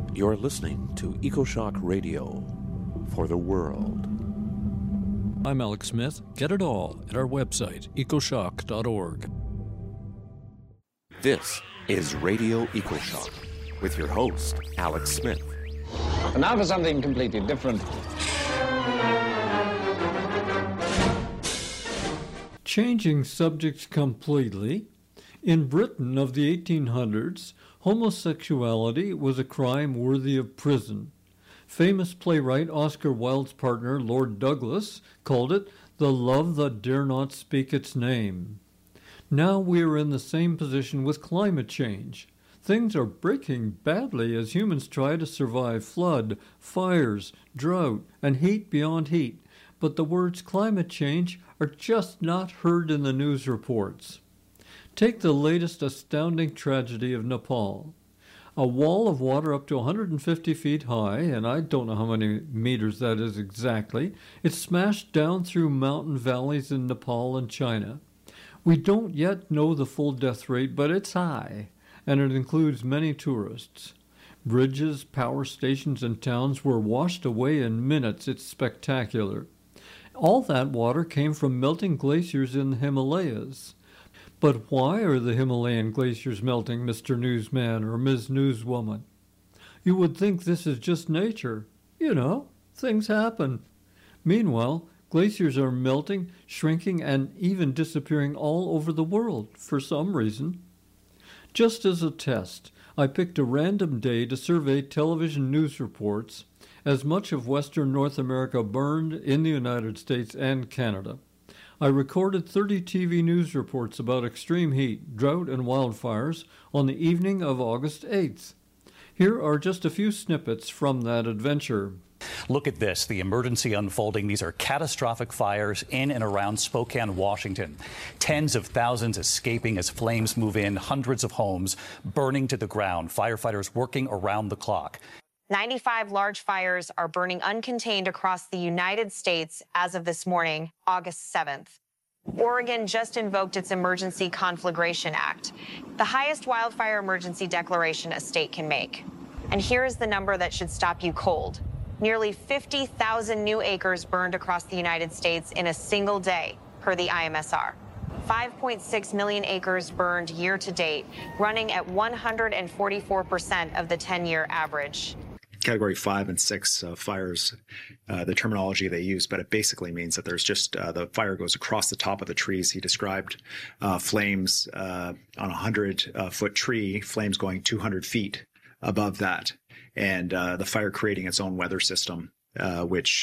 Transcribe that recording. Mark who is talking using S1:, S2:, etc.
S1: You're listening to EcoShock Radio for the world.
S2: I'm Alex Smith. Get it all at our website, ecoshock.org.
S1: This is Radio EcoShock with your host, Alex Smith.
S3: And now for something completely different.
S4: Changing subjects completely, in Britain of the 1800s, homosexuality was a crime worthy of prison. Famous playwright Oscar Wilde's partner, Lord Douglas, called it the love that dare not speak its name. Now we are in the same position with climate change. Things are breaking badly as humans try to survive flood, fires, drought, and heat beyond heat. But the words climate change are just not heard in the news reports. Take the latest astounding tragedy of Nepal. A wall of water up to 150 feet high, and I don't know how many meters that is exactly, it smashed down through mountain valleys in Nepal and China. We don't yet know the full death rate, but it's high, and it includes many tourists. Bridges, power stations, and towns were washed away in minutes. It's spectacular. All that water came from melting glaciers in the Himalayas. But why are the Himalayan glaciers melting, Mr. Newsman or Ms. Newswoman? You would think this is just nature. You know, things happen. Meanwhile, glaciers are melting, shrinking, and even disappearing all over the world for some reason. Just as a test, I picked a random day to survey television news reports as much of Western North America burned in the United States and Canada. I recorded 30 TV news reports about extreme heat, drought, and wildfires on the evening of August 8th. Here are just a few snippets from that adventure.
S5: Look at this, the emergency unfolding. These are catastrophic fires in and around Spokane, Washington. Tens of thousands escaping as flames move in, hundreds of homes burning to the ground, firefighters working around the clock.
S6: 95 large fires are burning uncontained across the United States as of this morning, August 7th. Oregon just invoked its Emergency Conflagration Act, the highest wildfire emergency declaration a state can make. And here is the number that should stop you cold. Nearly 50,000 new acres burned across the United States in a single day, per the IMSR. 5.6 million acres burned year to date, running at 144% of the 10-year average.
S7: Category 5 and 6 fires, the terminology they use, but it basically means that there's just the fire goes across the top of the trees. He described flames on a 100-foot tree, flames going 200 feet above that, and the fire creating its own weather system, which